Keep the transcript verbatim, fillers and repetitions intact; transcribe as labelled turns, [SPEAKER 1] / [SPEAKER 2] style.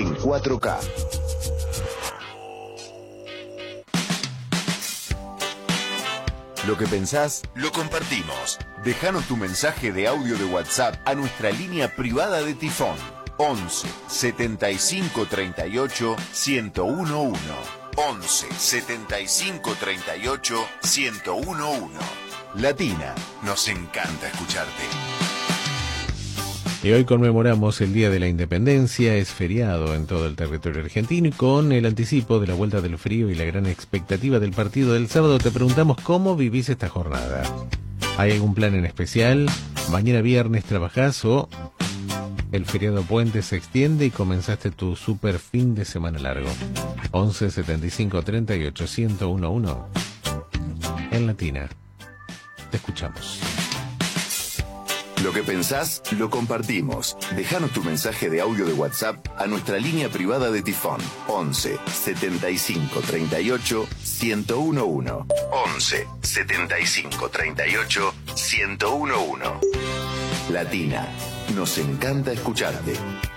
[SPEAKER 1] en cuatro K. Lo que pensás, lo compartimos. Déjanos tu mensaje de audio de WhatsApp a nuestra línea privada de Tifón. once setenta y cinco treinta y ocho ciento uno. once setenta y cinco treinta y ocho ciento uno. Latina, nos encanta escucharte.
[SPEAKER 2] Y hoy conmemoramos el Día de la Independencia, es feriado en todo el territorio argentino y con el anticipo de la vuelta del frío y la gran expectativa del partido del sábado te preguntamos cómo vivís esta jornada. ¿Hay algún plan en especial? ¿Mañana viernes trabajás o el feriado puente se extiende y comenzaste tu super fin de semana largo? once setenta y cinco treinta y ocho ciento uno. En Latina, te escuchamos.
[SPEAKER 1] Lo que pensás, lo compartimos. Déjanos tu mensaje de audio de WhatsApp a nuestra línea privada de Tifón. once setenta y cinco treinta y ocho ciento uno. once setenta y cinco treinta y ocho ciento uno. Latina, nos encanta escucharte.